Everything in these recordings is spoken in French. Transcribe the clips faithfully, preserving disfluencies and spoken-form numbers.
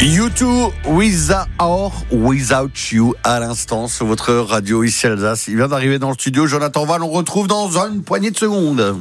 You two, with or without you, à l'instant, sur votre radio ici Alsace. Il vient d'arriver dans le studio, Jonathan Val, on retrouve dans une poignée de secondes.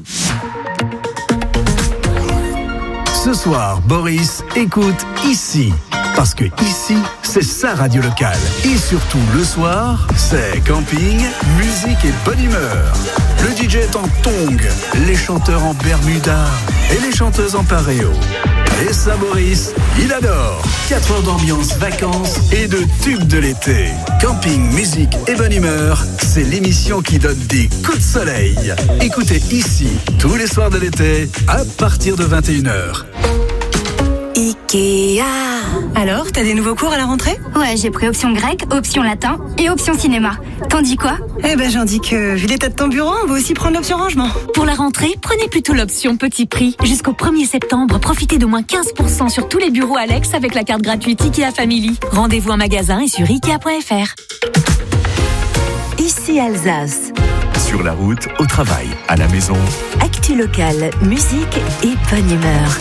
Ce soir, Boris écoute ici. Parce que ici, c'est sa radio locale. Et surtout, le soir, c'est camping, musique et bonne humeur. Le D J est en tongs, les chanteurs en bermuda et les chanteuses en pareo. Et ça, Boris, il adore. quatre heures d'ambiance, vacances et de tubes de l'été. Camping, musique et bonne humeur, c'est l'émission qui donne des coups de soleil. Écoutez ici, tous les soirs de l'été, à partir de vingt et une heures. Ikea. Alors, t'as des nouveaux cours à la rentrée ? Ouais, j'ai pris option grec, option latin et option cinéma. T'en dis quoi ? Eh ben, j'en dis que, vu l'état de ton bureau, on va aussi prendre l'option rangement. Pour la rentrée, prenez plutôt l'option petit prix. Jusqu'au premier septembre, profitez d'au moins quinze pour cent sur tous les bureaux Alex avec la carte gratuite Ikea Family. Rendez-vous en magasin et sur ikea point f r. Ici Alsace. Sur la route, au travail, à la maison. Actu locale, musique et bonne humeur.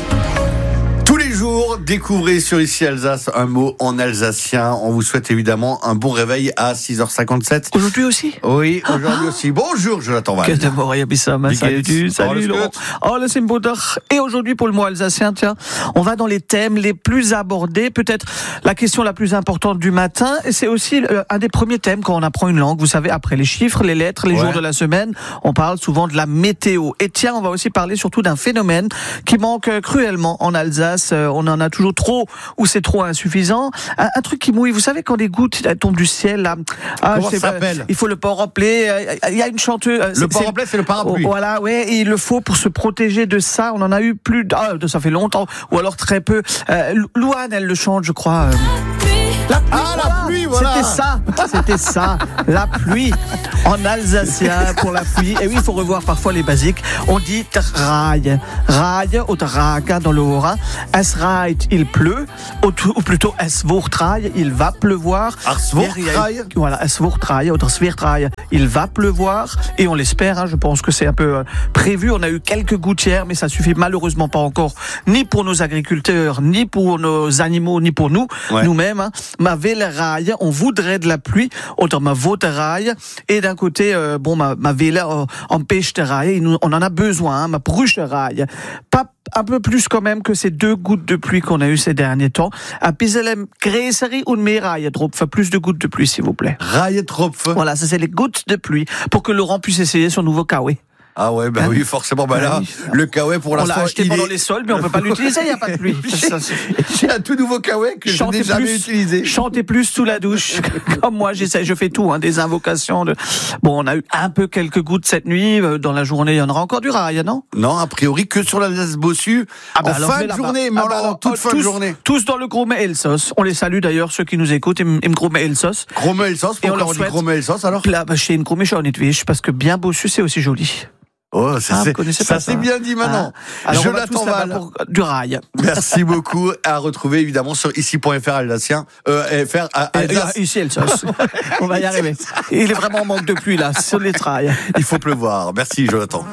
Tous les jours, découvrez sur Ici Alsace un mot en alsacien. On vous souhaite évidemment un bon réveil à six heures cinquante-sept. Aujourd'hui aussi ? Oui, aujourd'hui aussi. Bonjour, Jonathan Val. Que de Moria Bissam. Salut, salut Laurent. Oh, le Simbodach. Et aujourd'hui, pour le mot alsacien, tiens, on va dans les thèmes les plus abordés. Peut-être la question la plus importante du matin. Et c'est aussi un des premiers thèmes quand on apprend une langue. Vous savez, après les chiffres, les lettres, les ouais. jours de la semaine, on parle souvent de la météo. Et tiens, on va aussi parler surtout d'un phénomène qui manque cruellement en Alsace. On en a toujours trop ou c'est trop insuffisant. Un, un truc qui mouille, vous savez quand les gouttes elles tombent du ciel là. Ah, comment ça s'appelle ? Il faut le parapluie. Il y a une chanteuse. Le parapluie, c'est le parapluie. Oh, voilà, ouais. Et il le faut pour se protéger de ça. On en a eu plus. De, ah, ça fait longtemps ou alors très peu. Euh, Louane, elle le chante, je crois. Euh... La pluie, ah, voilà. la pluie, voilà. C'était ça, c'était ça, la pluie en alsacien pour la pluie. Et oui, il faut revoir parfois les basiques. On dit raille, raille ou draga dans le Haut-Rhin. Es reit, il pleut, ou plutôt es vortraille, il va pleuvoir. Es vortraille. Voilà, es vortraille ou svirtraille, il va pleuvoir. Et on l'espère, hein, je pense que c'est un peu euh, prévu. On a eu quelques gouttières, mais ça suffit malheureusement pas encore, ni pour nos agriculteurs, ni pour nos animaux, ni pour nous, ouais. nous-mêmes. Hein. Ma ville raille, on voudrait de la pluie, autant ma vote raille, et d'un côté, euh, bon, ma, ma ville euh, empêche de raille, on en a besoin, hein, ma bruche raille. Pas un peu plus quand même que ces deux gouttes de pluie qu'on a eu ces derniers temps. À Piselem, Gréserie ou Meraille, Tropf, plus de gouttes de pluie, s'il vous plaît. Raille Tropf. Voilà, ça c'est les gouttes de pluie, pour que Laurent puisse essayer son nouveau kawaii. Ah ouais, bah hein? Oui, forcément. Bah là, oui. Le kawaii pour l'instant, on l'a acheté pendant est... les soldes, mais on peut pas l'utiliser. Il y a pas de pluie. J'ai un tout nouveau kawaii que je n'ai jamais utilisé. Chantez plus sous la douche, comme moi. J'essaie, je fais tout, hein, des invocations. De... Bon, on a eu un peu quelques gouttes cette nuit. Dans la journée, il y en aura encore du rail, non ? Non, a priori que sur l'Alsace Bossu. Ah bah en fin de journée, mais ah bah, en toute oh, fin tous, de journée. Tous dans le Grome Elsos. On les salue d'ailleurs ceux qui nous écoutent. Im Grome Elsos. Grome Elsos. Pourquoi on dit Grome Elsos alors ? Là, bah, chez une Grome Schonetwisch, parce que bien Bossu, c'est aussi joli. Oh, ça, ah, c'est, ça, ça c'est bien dit maintenant. Ah. Alors, Jonathan Val pour du rail. Merci beaucoup. À retrouver évidemment sur ici point f r alsacien. Euh, F R Alsace. Ici Alsace. On va y arriver. Il est vraiment en manque de pluie là sur les trails. Il faut pleuvoir. Merci Jonathan.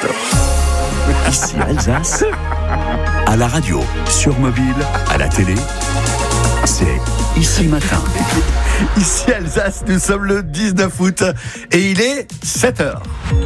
Ici Alsace. À la radio, sur mobile, à la télé. C'est Ici Matin. Ici Alsace, nous sommes le dix-neuf août et il est sept heures.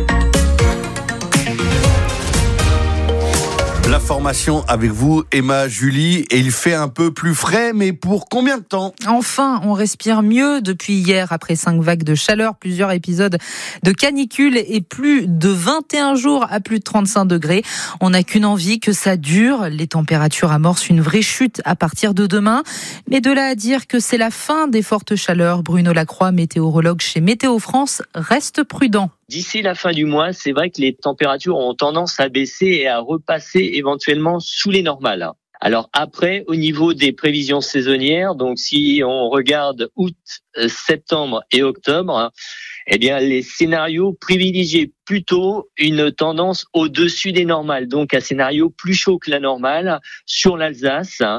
L'information avec vous, Emma, Julie, et il fait un peu plus frais, mais pour combien de temps ? Enfin, on respire mieux depuis hier après cinq vagues de chaleur, plusieurs épisodes de canicule et plus de vingt et un jours à plus de trente-cinq degrés. On n'a qu'une envie, que ça dure. Les températures amorcent une vraie chute à partir de demain. Mais de là à dire que c'est la fin des fortes chaleurs, Bruno Lacroix, météorologue chez Météo France, reste prudent. D'ici la fin du mois, c'est vrai que les températures ont tendance à baisser et à repasser éventuellement sous les normales. Alors après, au niveau des prévisions saisonnières, donc si on regarde août, septembre et octobre, eh bien les scénarios privilégient plutôt une tendance au-dessus des normales, donc un scénario plus chaud que la normale sur l'Alsace,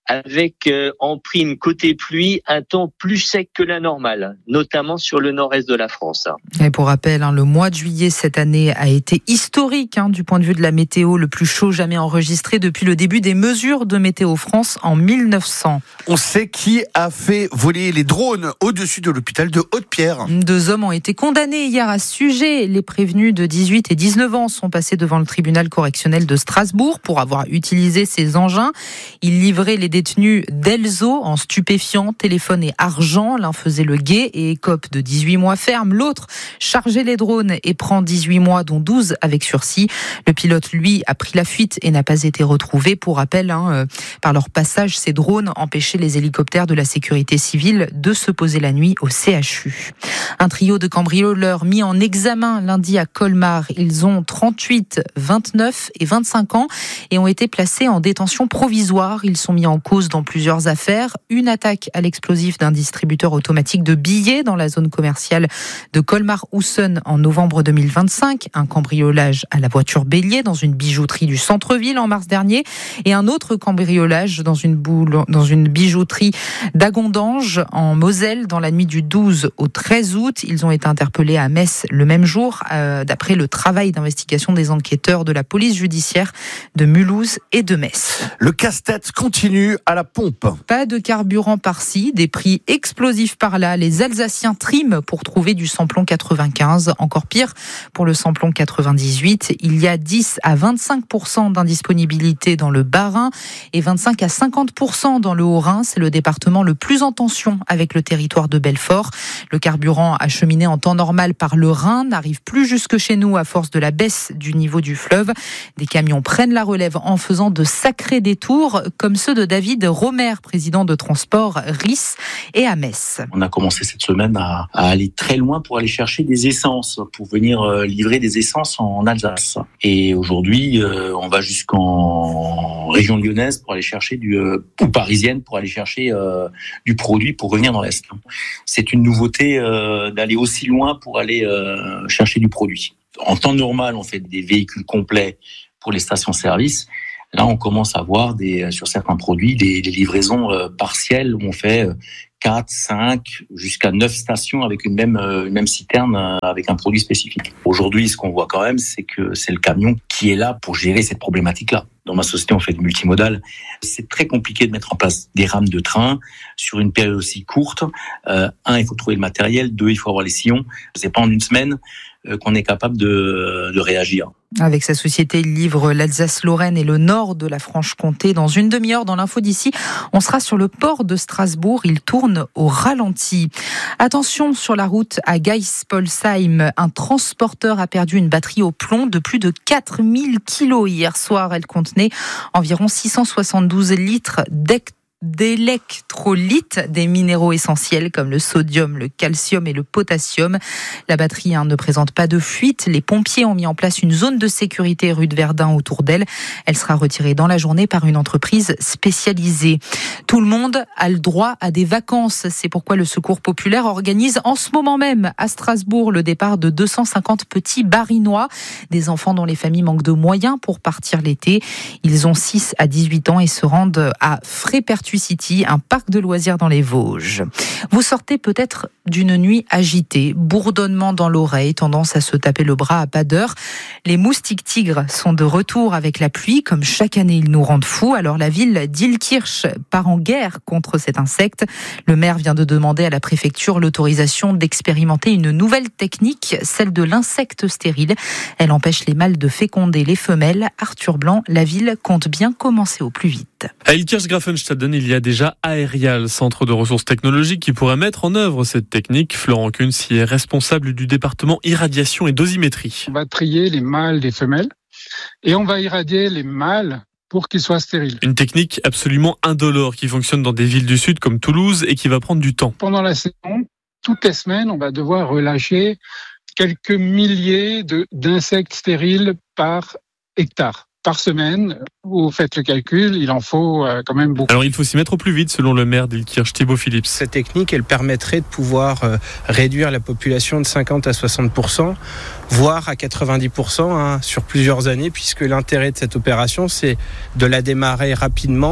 avec euh, en prime côté pluie un temps plus sec que la normale, notamment sur le nord-est de la France. Et pour rappel, hein, le mois de juillet cette année a été historique hein, du point de vue de la météo, le plus chaud jamais enregistré depuis le début des mesures de Météo France en mille neuf cents. On sait qui a fait voler les drones au-dessus de l'hôpital de Haute-Pierre. Deux hommes ont été condamnés hier à ce sujet. Les prévenus de dix-huit et dix-neuf ans sont passés devant le tribunal correctionnel de Strasbourg pour avoir utilisé ces engins. Ils livraient les détenus d'Elzo en stupéfiants, téléphone et argent. L'un faisait le guet et écope de dix-huit mois ferme. L'autre chargeait les drones et prend dix-huit mois, dont douze avec sursis. Le pilote, lui, a pris la fuite et n'a pas été retrouvé. Pour rappel, hein, euh, par leur passage, ces drones empêchaient les hélicoptères de la sécurité civile de se poser la nuit au C H U. Un trio de cambrioleurs mis en examen lundi à Colmar. Ils ont trente-huit, vingt-neuf et vingt-cinq ans et ont été placés en détention provisoire. Ils sont mis en cause dans plusieurs affaires. Une attaque à l'explosif d'un distributeur automatique de billets dans la zone commerciale de Colmar-Houssen en novembre deux mille vingt-cinq. Un cambriolage à la voiture bélier dans une bijouterie du centre-ville en mars dernier. Et un autre cambriolage dans une, boule, dans une bijouterie d'Agondange en Moselle dans la nuit du douze au treize août. Ils ont été interpellés à Metz le même jour, euh, d'après le travail d'investigation des enquêteurs de la police judiciaire de Mulhouse et de Metz. Le casse-tête continue à la pompe. Pas de carburant par-ci, des prix explosifs par-là. Les Alsaciens triment pour trouver du samplon quatre-vingt-quinze. Encore pire pour le samplon quatre-vingt-dix-huit. Il y a dix à vingt-cinq pour cent d'indisponibilité dans le Bas-Rhin et vingt-cinq à cinquante pour cent dans le Haut-Rhin. C'est le département le plus en tension avec le territoire de Belfort. Le carburant acheminé en temps normal par le Rhin n'arrive plus jusque chez nous à force de la baisse du niveau du fleuve. Des camions prennent la relève en faisant de sacrés détours, comme ceux de David Romer, président de Transport R I S et à Metz. On a commencé cette semaine à, à aller très loin pour aller chercher des essences, pour venir euh, livrer des essences en Alsace. Et aujourd'hui, euh, on va jusqu'en région lyonnaise pour aller chercher du, euh, ou parisienne pour aller chercher euh, du produit pour revenir dans l'Est. C'est une nouveauté euh, d'aller aussi loin pour aller euh, chercher du produit. En temps normal, on fait des véhicules complets pour les stations-service. Là, on commence à voir des, sur certains produits des, des livraisons euh, partielles où on fait euh, quatre, cinq, jusqu'à neuf stations avec une même, euh, une même citerne euh, avec un produit spécifique. Aujourd'hui, ce qu'on voit quand même, c'est que c'est le camion qui est là pour gérer cette problématique-là. Dans ma société, on fait du multimodal. C'est très compliqué de mettre en place des rames de train sur une période aussi courte. Euh, un, il faut trouver le matériel. Deux, il faut avoir les sillons. C'est pas en une semaine euh, qu'on est capable de, de réagir. Avec sa société, il livre l'Alsace-Lorraine et le nord de la Franche-Comté. Dans une demi-heure, dans l'info d'ici, on sera sur le port de Strasbourg. Il tourne au ralenti. Attention sur la route à Geis-Polsheim. Un transporteur a perdu une batterie au plomb de plus de quatre mille kilos hier soir. Elle contenait environ six cent soixante-douze litres d'hectares d'électrolytes, des minéraux essentiels comme le sodium, le calcium et le potassium. La batterie hein, ne présente pas de fuite. Les pompiers ont mis en place une zone de sécurité rue de Verdun autour d'elle. Elle sera retirée dans la journée par une entreprise spécialisée. Tout le monde a le droit à des vacances. C'est pourquoi le Secours populaire organise en ce moment même à Strasbourg le départ de deux cent cinquante petits barinois, des enfants dont les familles manquent de moyens pour partir l'été. Ils ont six à dix-huit ans et se rendent à Frépertuis City, un parc de loisirs dans les Vosges. Vous sortez peut-être d'une nuit agitée, bourdonnement dans l'oreille, tendance à se taper le bras à pas d'heure. Les moustiques tigres sont de retour avec la pluie, comme chaque année ils nous rendent fous. Alors la ville d'Illkirch part en guerre contre cet insecte. Le maire vient de demander à la préfecture l'autorisation d'expérimenter une nouvelle technique, celle de l'insecte stérile. Elle empêche les mâles de féconder les femelles. Arthur Blanc, la ville compte bien commencer au plus vite. À Illkirch-Grafenstaden, il y a déjà Aerial, centre de ressources technologiques, qui pourrait mettre en œuvre cette technique. Florent Kunz y est responsable du département irradiation et dosimétrie. On va trier les mâles des femelles et on va irradier les mâles pour qu'ils soient stériles. Une technique absolument indolore qui fonctionne dans des villes du Sud comme Toulouse et qui va prendre du temps. Pendant la saison, toutes les semaines, on va devoir relâcher quelques milliers de, d'insectes stériles par hectare. Par semaine, vous faites le calcul, il en faut euh, quand même beaucoup. Alors il faut s'y mettre au plus vite selon le maire d'Illkirch, Thibaut Phillips. Cette technique, elle permettrait de pouvoir euh, réduire la population de cinquante à soixante pour cent, voire à quatre-vingt-dix pour cent hein, sur plusieurs années, puisque l'intérêt de cette opération, c'est de la démarrer rapidement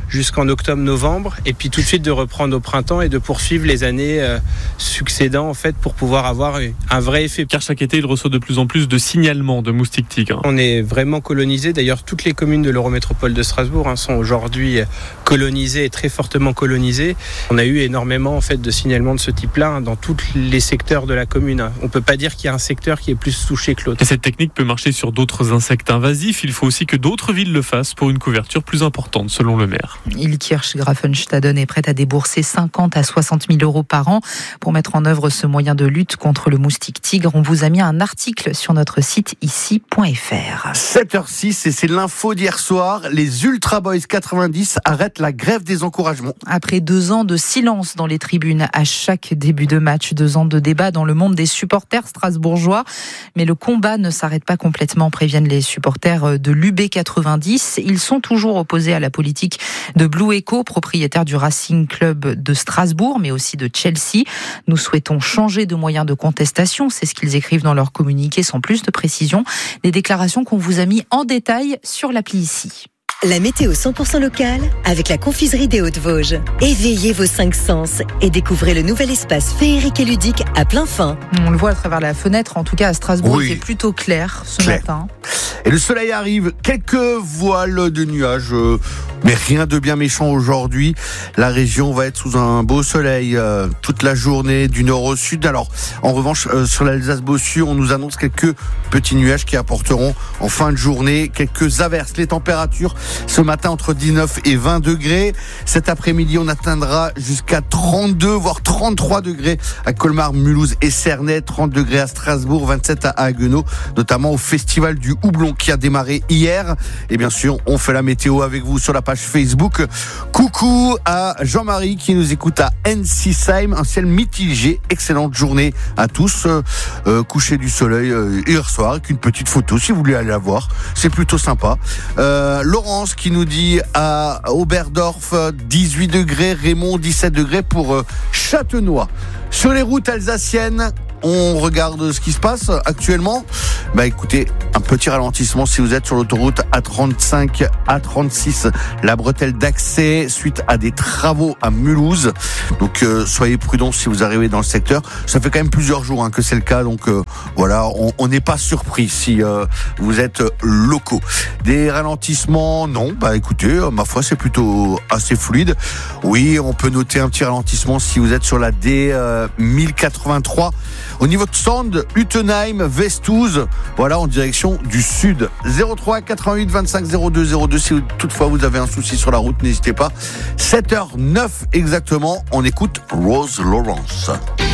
jusqu'en octobre-novembre, et puis tout de suite de reprendre au printemps et de poursuivre les années euh, succédant en fait pour pouvoir avoir un vrai effet. Car chaque été, il reçoit de plus en plus de signalements de moustiques tigres. On est vraiment colonisé. D'ailleurs, toutes les communes de l'Eurométropole de Strasbourg hein, sont aujourd'hui colonisées et très fortement colonisées. On a eu énormément en fait de signalements de ce type-là hein, dans tous les secteurs de la commune. On peut pas dire qu'il y a un secteur qui est plus touché que l'autre. Et cette technique peut marcher sur d'autres insectes invasifs. Il faut aussi que d'autres villes le fassent pour une couverture plus importante, selon le maire. Ilkirch Grafenstaden est prête à débourser cinquante à soixante mille euros par an pour mettre en œuvre ce moyen de lutte contre le moustique tigre. On vous a mis un article sur notre site ici point f r. sept heures six et c'est l'info d'hier soir. Les Ultra Boys quatre-vingt-dix arrêtent la grève des encouragements. Après deux ans de silence dans les tribunes à chaque début de match, deux ans de débat dans le monde des supporters strasbourgeois. Mais le combat ne s'arrête pas complètement, préviennent les supporters de l'U B quatre-vingt-dix. Ils sont toujours opposés à la politique de Blue Echo, propriétaire du Racing Club de Strasbourg, mais aussi de Chelsea. Nous souhaitons changer de moyen de contestation, c'est ce qu'ils écrivent dans leur communiqué sans plus de précision. Des déclarations qu'on vous a mis en détail sur l'appli ici. La météo cent pour cent locale avec la confiserie des Hauts-de-Vosges. Éveillez vos cinq sens et découvrez le nouvel espace féerique et ludique à plein fin. On le voit à travers la fenêtre, en tout cas à Strasbourg, oui. Il fait plutôt clair ce clair. matin. Et le soleil arrive, quelques voiles de nuages, euh, mais rien de bien méchant aujourd'hui. La région va être sous un beau soleil euh, toute la journée du nord au sud. Alors, en revanche, euh, sur l'Alsace-Bossu, on nous annonce quelques petits nuages qui apporteront en fin de journée quelques averses. Les températures ce matin entre dix-neuf et vingt degrés. Cet après-midi, on atteindra jusqu'à trente-deux, voire trente-trois degrés à Colmar, Mulhouse et Cernay, trente degrés à Strasbourg, vingt-sept à Haguenau, notamment au Festival du Houblon qui a démarré hier. Et bien sûr, on fait la météo avec vous sur la page Facebook. Coucou à Jean-Marie qui nous écoute à Ensisheim, un ciel mitigé. Excellente journée à tous. Euh, coucher du soleil euh, hier soir avec une petite photo si vous voulez aller la voir. C'est plutôt sympa. Euh, Laurence qui nous dit à Oberdorf dix-huit degrés, Raymond dix-sept degrés pour euh, Châtenois. Sur les routes alsaciennes, on regarde ce qui se passe actuellement. Bah écoutez, un petit ralentissement si vous êtes sur l'autoroute A trente-cinq, A trente-six, la bretelle d'accès suite à des travaux à Mulhouse. Donc euh, soyez prudents si vous arrivez dans le secteur. Ça fait quand même plusieurs jours hein, que c'est le cas, donc euh, voilà, on n'est pas surpris si euh, vous êtes locaux. Des ralentissements, non. Bah écoutez, euh, ma foi, c'est plutôt assez fluide. Oui, on peut noter un petit ralentissement si vous êtes sur la D euh, mille quatre-vingt-trois. Au niveau de Sand, Utenheim, Vestouze, voilà, en direction du sud. zéro trois quatre-vingt-huit vingt-cinq zéro deux zéro deux, si toutefois vous avez un souci sur la route, n'hésitez pas. sept heures neuf exactement, on écoute Rose Lawrence.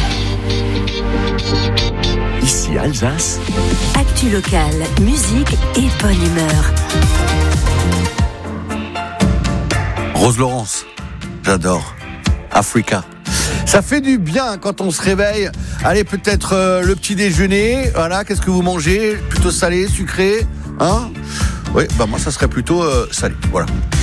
Ici Alsace. Actu locale, musique et bonne humeur. Rose Lawrence, j'adore. Africa. Ça fait du bien quand on se réveille. Allez, peut-être euh, le petit déjeuner. Voilà, qu'est-ce que vous mangez ? Plutôt salé, sucré, hein ? Oui, bah moi ça serait plutôt euh, salé. Voilà.